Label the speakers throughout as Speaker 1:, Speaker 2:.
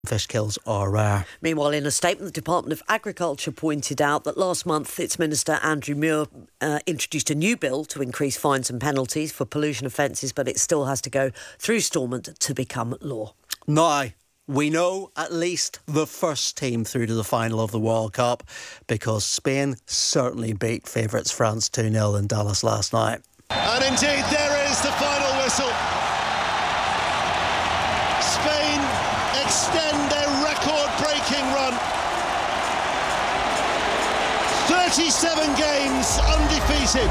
Speaker 1: Fish kills are rare.
Speaker 2: Meanwhile, in a statement, the Department of Agriculture pointed out that last month its Minister Andrew Muir introduced a new bill to increase fines and penalties for pollution offences, but it still has to go through Stormont to become law.
Speaker 1: Now, we know at least the first team through to the final of the World Cup because Spain certainly beat favourites France 2-0 in Dallas last night.
Speaker 3: And indeed, there is the final whistle. Spain extend their record-breaking run. 37 games undefeated.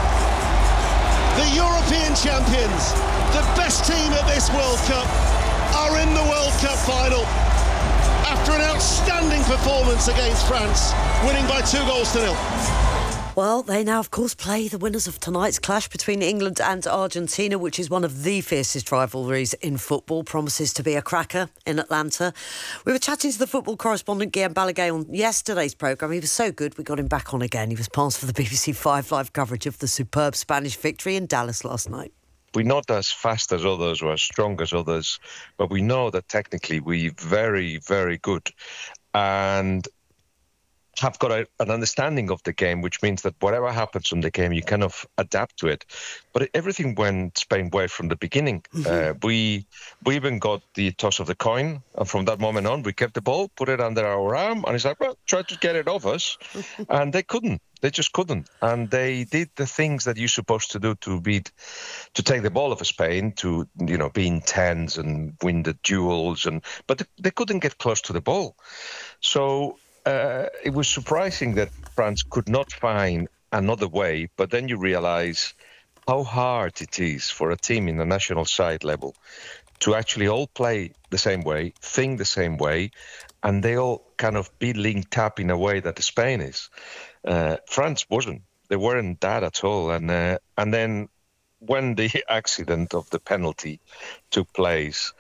Speaker 3: The European champions, the best team at this World Cup, are in the World Cup final after an outstanding performance against France, winning by 2-0.
Speaker 2: Well, they now, of course, play the winners of tonight's clash between England and Argentina, which is one of the fiercest rivalries in football. Promises to be a cracker in Atlanta. We were chatting to the football correspondent Guillaume Balaguer on yesterday's programme. He was so good, we got him back on again. He was passed for the BBC 5 live coverage of the superb Spanish victory in Dallas last night.
Speaker 4: We're not as fast as others or as strong as others, but we know that technically we're very, very good. And have got an understanding of the game, which means that whatever happens in the game, you kind of adapt to it. But everything went Spain way from the beginning. We even got the toss of the coin, and from that moment on, we kept the ball, put it under our arm, and it's like, well, try to get it off us. And they couldn't. They just couldn't. And they did the things that you're supposed to do to take the ball off of Spain, to, be intense and win the duels. But they couldn't get close to the ball. So it was surprising that France could not find another way, but then you realise how hard it is for a team in the national side level to actually all play the same way, think the same way, and they all kind of be linked up in a way that Spain is. France wasn't. They weren't that at all. And then when the accident of the penalty took place,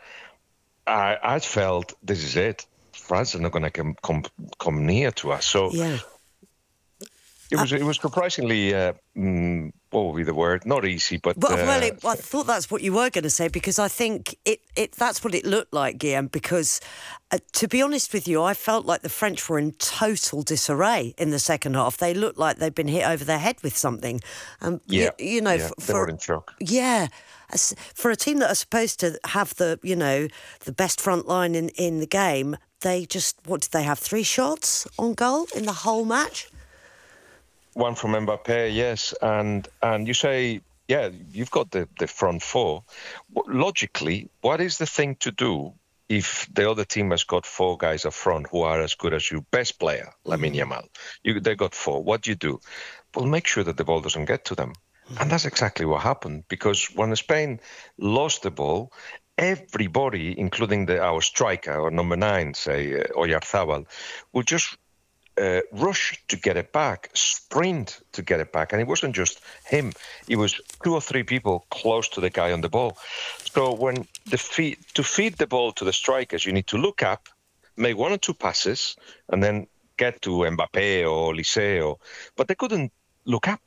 Speaker 4: I felt this is it. France are not going to come near to us. So
Speaker 2: yeah.
Speaker 4: It was surprisingly, what would be the word? Not easy, but...
Speaker 2: I thought that's what you were going to say, because I think that's what it looked like, Guillaume, because to be honest with you, I felt like the French were in total disarray in the second half. They looked like they'd been hit over their head with something.
Speaker 4: They were in shock.
Speaker 2: Yeah. For a team that are supposed to have the best front line in the game, they just, what did they have, 3 shots on goal in the whole match?
Speaker 4: One from Mbappé, yes. And you say, yeah, you've got the front four. Logically, what is the thing to do if the other team has got 4 guys up front who are as good as your best player, Lamine Yamal? They got 4. What do you do? Well, make sure that the ball doesn't get to them. And that's exactly what happened, because when Spain lost the ball, everybody, including our striker, or number 9, say, Oyarzabal, would just rush to get it back, sprint to get it back. And it wasn't just him. It was 2 or 3 people close to the guy on the ball. So when to feed the ball to the strikers, you need to look up, make 1 or 2 passes, and then get to Mbappé or Olise. But they couldn't look up.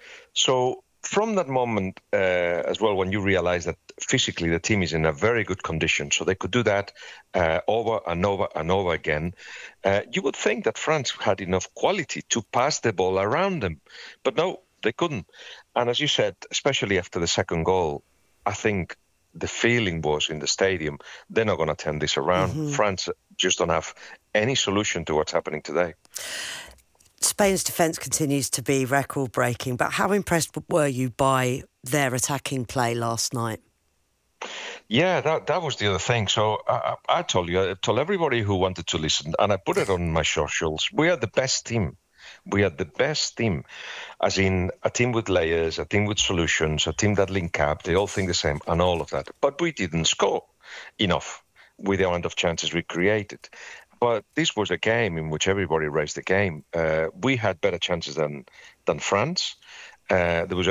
Speaker 4: So from that moment as well, when you realize that physically the team is in a very good condition, so they could do that over and over and over again, you would think that France had enough quality to pass the ball around them. But no, they couldn't. And as you said, especially after the second goal, I think the feeling was in the stadium, they're not going to turn this around. France just don't have any solution to what's happening today.
Speaker 2: Spain's defence continues to be record-breaking, but how impressed were you by their attacking play last night?
Speaker 4: Yeah, that was the other thing. So I told everybody who wanted to listen, and I put it on my socials, we are the best team. We are the best team, as in a team with layers, a team with solutions, a team that link up, they all think the same, and all of that. But we didn't score enough with the amount of chances we created. But this was a game in which everybody raised the game. We had better chances than France. There was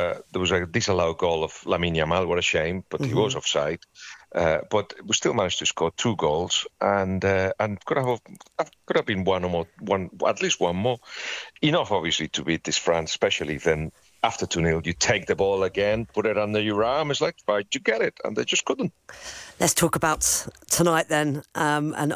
Speaker 4: a disallowed goal of Lamine Yamal. What a shame, but he was offside. But we still managed to score 2 goals, and could have been one, at least one more. Enough, obviously, to beat this France, especially then after 2-0, you take the ball again, put it under your arm. It's like, right, you get it. And they just couldn't.
Speaker 2: Let's talk about tonight then. And